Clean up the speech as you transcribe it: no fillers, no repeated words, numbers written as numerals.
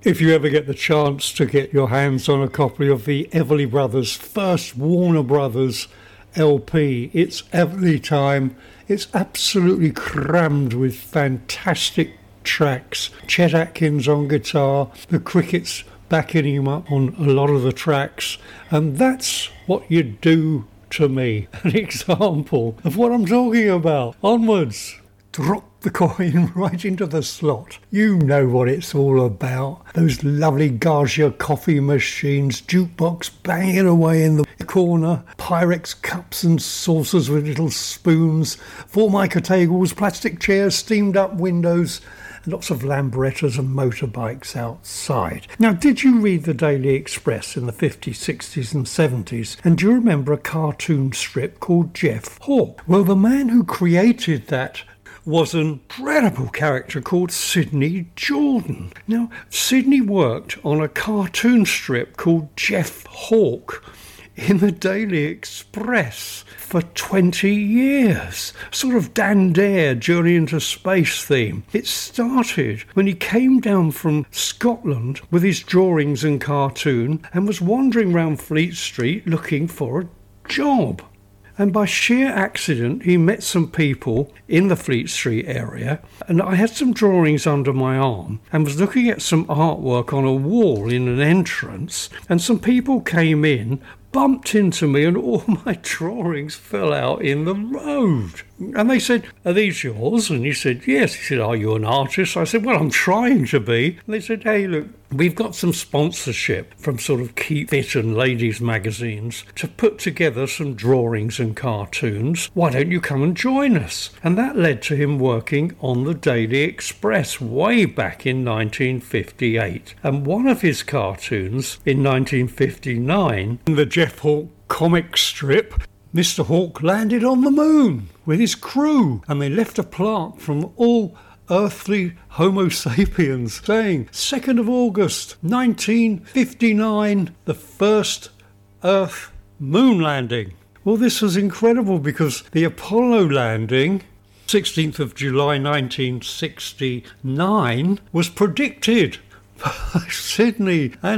If you ever get the chance to get your hands on a copy of the Everly Brothers' first Warner Brothers LP, it's Everly time. It's absolutely crammed with fantastic tracks. Chet Atkins on guitar, the Crickets backing him up on a lot of the tracks, and that's what you do to me. An example of what I'm talking about. Onwards. Drop the coin right into the slot. You know what it's all about. Those lovely Gaggia coffee machines, jukebox banging away in the corner, Pyrex cups and saucers with little spoons, Formica tables, plastic chairs, steamed up windows, and lots of Lambrettas and motorbikes outside. Now, did you read the Daily Express in the 50s, 60s and 70s? And do you remember a cartoon strip called Jeff Hawke? Well, the man who created that was an incredible character called Sidney Jordan. Now, Sidney worked on a cartoon strip called Jeff Hawke in the Daily Express for 20 years. Sort of Dan Dare Journey into Space theme. It started when he came down from Scotland with his drawings and cartoon and was wandering around Fleet Street looking for a job. And by sheer accident, he met some people in the Fleet Street area, and I had some drawings under my arm and was looking at some artwork on a wall in an entrance, and some people came in, bumped into me, and all my drawings fell out in the road. And they said, "Are these yours?" And he said, "Yes." He said, "Are you an artist?" I said, "Well, I'm trying to be." And they said, "Hey, look, we've got some sponsorship from sort of Keep Fit and ladies magazines to put together some drawings and cartoons. Why don't you come and join us?" And that led to him working on the Daily Express way back in 1958. And one of his cartoons in 1959, the Jeff Hawke comic strip, Mr. Hawke landed on the moon with his crew, and they left a plaque from all earthly Homo sapiens saying 2nd of August 1959, the first Earth moon landing. Well, this was incredible because the Apollo landing, 16th of July 1969, was predicted by Sidney and